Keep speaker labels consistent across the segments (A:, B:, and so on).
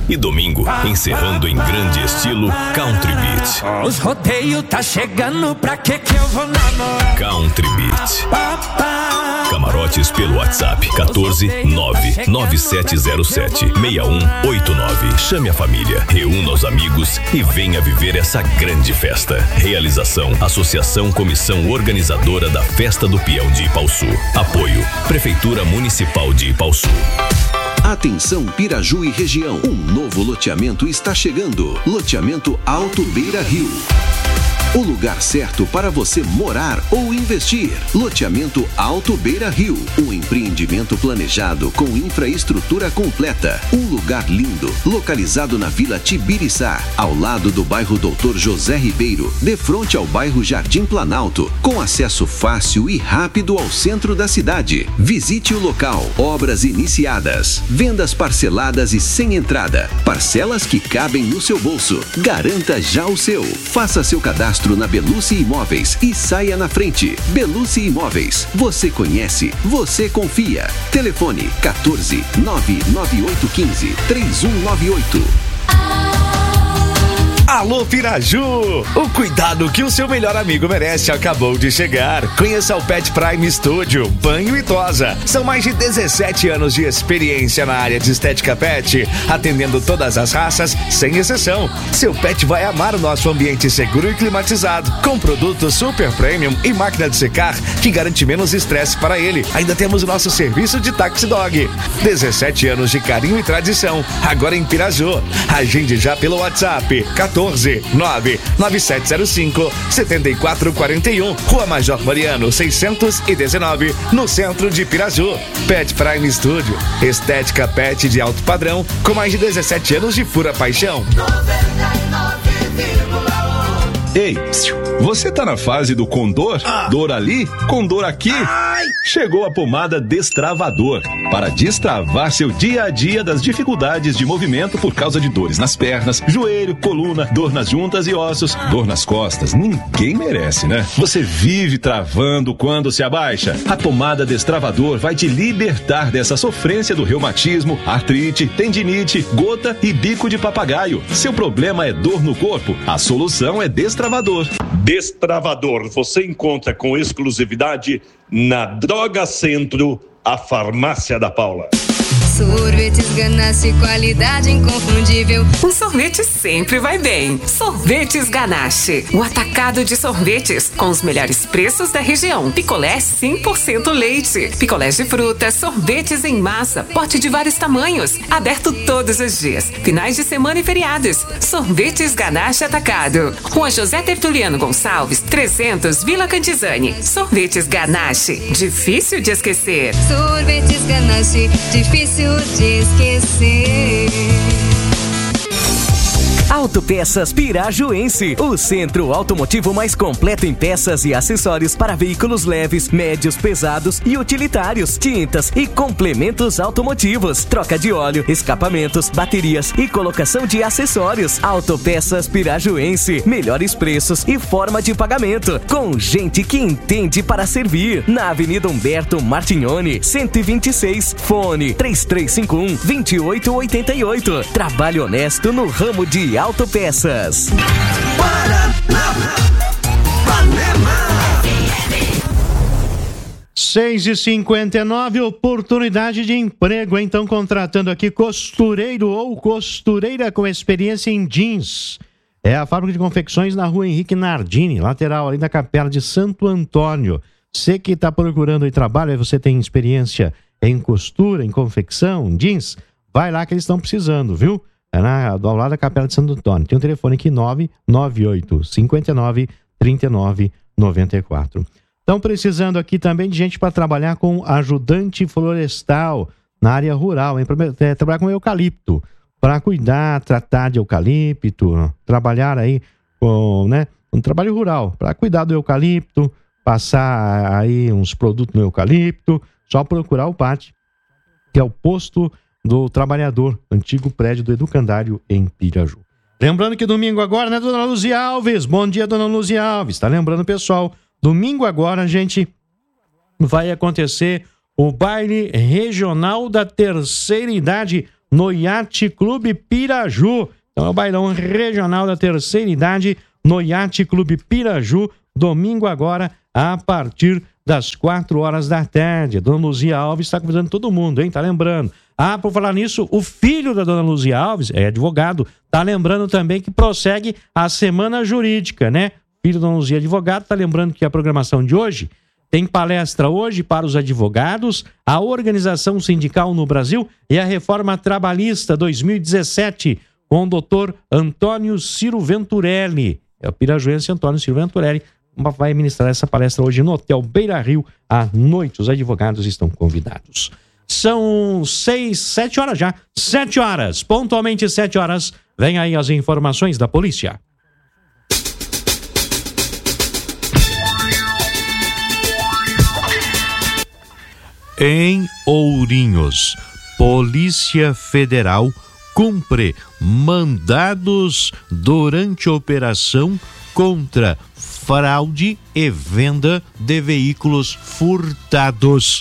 A: E domingo, encerrando em grande estilo Country Beat.
B: Os rodeios tá chegando, pra que eu vou namorar?
A: Country Beat. Camarotes pelo WhatsApp 14997076189. Chame a família, reúna os amigos e venha viver essa grande festa. Realização: Associação Comissão Organizadora da Festa do Peão de Ipaussu. Apoio: Prefeitura Municipal de Ipaussu.
C: Atenção Piraju e região, um novo loteamento está chegando. Loteamento Alto Beira Rio. O lugar certo para você morar ou investir. Loteamento Alto Beira Rio. Um empreendimento planejado com infraestrutura completa. Um lugar lindo, localizado na Vila Tibiriçá, ao lado do bairro Doutor José Ribeiro, de frente ao bairro Jardim Planalto, com acesso fácil e rápido ao centro da cidade. Visite o local. Obras iniciadas. Vendas parceladas e sem entrada. Parcelas que cabem no seu bolso. Garanta já o seu. Faça seu cadastro na Belucci Imóveis e saia na frente. Belucci Imóveis. Você conhece, você confia. Telefone 14 99815 3198.
D: Alô Piraju! O cuidado que o seu melhor amigo merece acabou de chegar. Conheça o Pet Prime Studio, banho e tosa. São mais de 17 anos de experiência na área de estética pet, atendendo todas as raças, sem exceção. Seu pet vai amar o nosso ambiente seguro e climatizado, com produtos super premium e máquina de secar que garante menos estresse para ele. Ainda temos o nosso serviço de Taxi Dog. 17 anos de carinho e tradição, agora em Piraju. Agende já pelo WhatsApp 1499705-7441, Rua Major Mariano 619, no centro de Piraju. Pet Prime Studio, estética pet de alto padrão, com mais de 17 anos de pura paixão.
E: 99,1. Ei, você tá na fase do Condor? Dor ali, Condor aqui? Chegou a pomada Destravador para destravar seu dia a dia das dificuldades de movimento por causa de dores nas pernas, joelho, coluna, dor nas juntas e ossos, dor nas costas. Ninguém merece, né? Você vive travando quando se abaixa. A pomada Destravador vai te libertar dessa sofrência do reumatismo, artrite, tendinite, gota e bico de papagaio. Seu problema é dor no corpo? A solução é Destravador.
F: Destravador você encontra com exclusividade na Droga Centro, a farmácia da Paula.
G: Sorvetes Ganache, qualidade inconfundível.
H: Um sorvete sempre vai bem. Sorvetes Ganache, o atacado de sorvetes com os melhores preços da região. Picolé 100% leite, picolés de fruta, sorvetes em massa, pote de vários tamanhos, aberto todos os dias, finais de semana e feriados. Sorvetes Ganache Atacado, Rua José Tertuliano Gonçalves, 300, Vila Cantizani. Sorvetes Ganache, difícil de esquecer.
G: Sorvetes Ganache, difícil de esquecer.
I: Autopeças Pirajuense, o centro automotivo mais completo em peças e acessórios para veículos leves, médios, pesados e utilitários, tintas e complementos automotivos, troca de óleo, escapamentos, baterias e colocação de acessórios. Autopeças Pirajuense, melhores preços e forma de pagamento, com gente que entende para servir. Na Avenida Humberto Martignoni, 126, fone 3351-2888. Trabalho honesto no ramo de autopeças.
J: Paraná, 6h59, oportunidade de emprego. Então, contratando aqui costureiro ou costureira com experiência em jeans. É a fábrica de confecções na Rua Henrique Nardini, lateral ali da Capela de Santo Antônio. Você que está procurando aí trabalho, aí você tem experiência em costura, em confecção, jeans, vai lá que eles estão precisando, viu? É ao lado da Capela de Santo Antônio. Tem um telefone aqui, 998-59-3994. Estão precisando aqui também de gente para trabalhar com ajudante florestal na área rural, hein? Trabalhar com eucalipto, para cuidar, tratar de eucalipto, trabalhar aí com, né, um trabalho rural, para cuidar do eucalipto, passar aí uns produtos no eucalipto, só procurar o PAT, que é o posto do trabalhador, antigo prédio do Educandário em Piraju. Lembrando que domingo agora, né, dona Luzia Alves? Bom dia, dona Luzia Alves. Tá lembrando, pessoal? Domingo agora, gente, vai acontecer o baile regional da terceira idade no Yacht Clube Piraju. Então é o bailão regional da terceira idade no Yacht Clube Piraju, domingo agora, a partir das 4 horas da tarde. A Dona Luzia Alves está convidando todo mundo, hein? Tá lembrando. Por falar nisso, o filho da Dona Luzia Alves, é advogado, tá lembrando também que prossegue a semana jurídica, né? Filho da Dona Luzia, advogado, tá lembrando que a programação de hoje tem palestra hoje para os advogados, a organização sindical no Brasil e a reforma trabalhista 2017, com o doutor Antônio Ciro Venturelli. É o pirajuense Antônio Ciro Venturelli, vai ministrar essa palestra hoje no Hotel Beira Rio à noite. Os advogados estão convidados. São 7 horas já. 7 horas, pontualmente 7 horas. Vem aí as informações da polícia.
K: Em Ourinhos, Polícia Federal cumpre mandados durante operação contra fraude e venda de veículos furtados.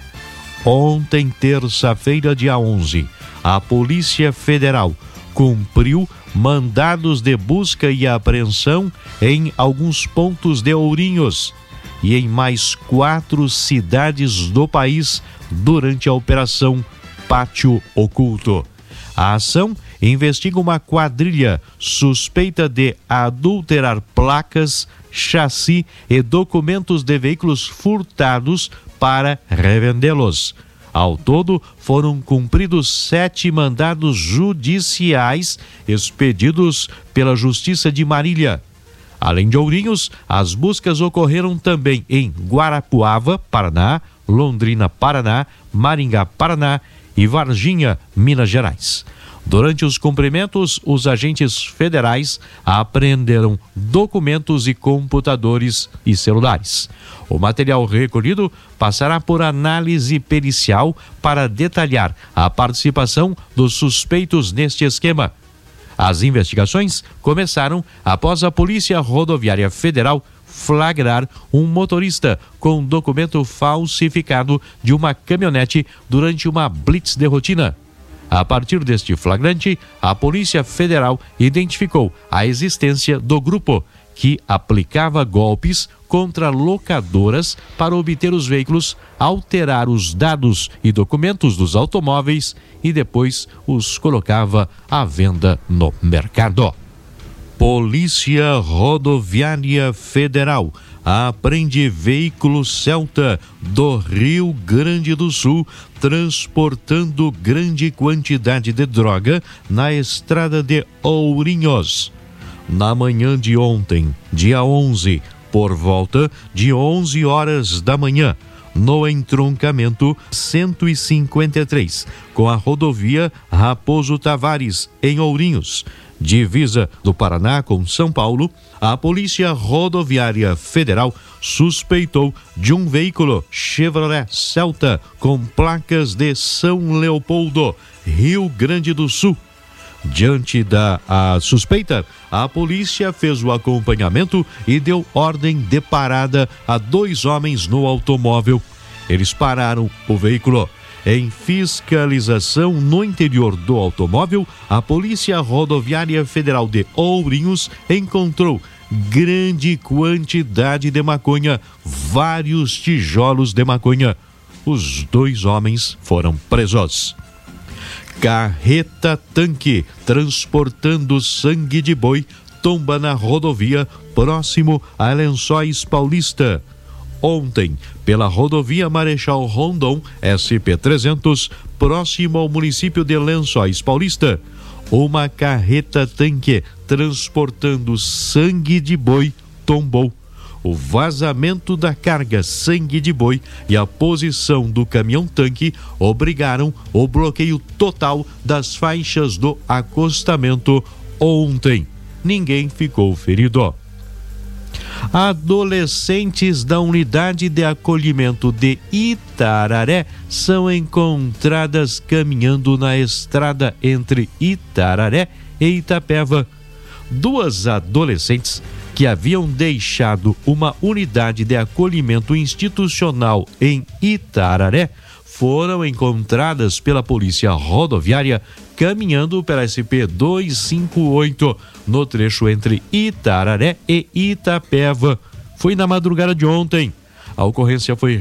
K: Ontem, terça-feira, dia 11, a Polícia Federal cumpriu mandados de busca e apreensão em alguns pontos de Ourinhos e em mais 4 cidades do país durante a Operação Pátio Oculto. A ação investiga uma quadrilha suspeita de adulterar placas, chassi e documentos de veículos furtados para revendê-los. Ao todo, foram cumpridos 7 mandados judiciais expedidos pela Justiça de Marília. Além de Ourinhos, as buscas ocorreram também em Guarapuava, Paraná, Londrina, Paraná, Maringá, Paraná e Varginha, Minas Gerais. Durante os cumprimentos, os agentes federais apreenderam documentos e computadores e celulares. O material recolhido passará por análise pericial para detalhar a participação dos suspeitos neste esquema. As investigações começaram após a Polícia Rodoviária Federal flagrar um motorista com documento falsificado de uma caminhonete durante uma blitz de rotina. A partir deste flagrante, a Polícia Federal identificou a existência do grupo que aplicava golpes contra locadoras para obter os veículos, alterar os dados e documentos dos automóveis e depois os colocava à venda no mercado. Polícia Rodoviária Federal apreende veículo Celta do Rio Grande do Sul transportando grande quantidade de droga na estrada de Ourinhos. Na manhã de ontem, dia 11, por volta de 11 horas da manhã, no entroncamento 153, com a rodovia Raposo Tavares, em Ourinhos, divisa do Paraná com São Paulo, a Polícia Rodoviária Federal suspeitou de um veículo Chevrolet Celta com placas de São Leopoldo, Rio Grande do Sul. Diante da suspeita, a polícia fez o acompanhamento e deu ordem de parada a 2 homens no automóvel. Eles pararam o veículo. Em fiscalização no interior do automóvel, a Polícia Rodoviária Federal de Ourinhos encontrou grande quantidade de maconha, vários tijolos de maconha. Os 2 homens foram presos. Carreta-tanque transportando sangue de boi tomba na rodovia próximo a Lençóis Paulista. Ontem, pela rodovia Marechal Rondon, SP-300, próximo ao município de Lençóis Paulista, uma carreta-tanque transportando sangue de boi tombou. O vazamento da carga sangue de boi e a posição do caminhão-tanque obrigaram o bloqueio total das faixas do acostamento ontem. Ninguém ficou ferido. Adolescentes da unidade de acolhimento de Itararé são encontradas caminhando na estrada entre Itararé e Itapeva. 2 adolescentes que haviam deixado uma unidade de acolhimento institucional em Itararé foram encontradas pela Polícia Rodoviária caminhando pela SP-258 no trecho entre Itararé e Itapeva. Foi na madrugada de ontem. A ocorrência foi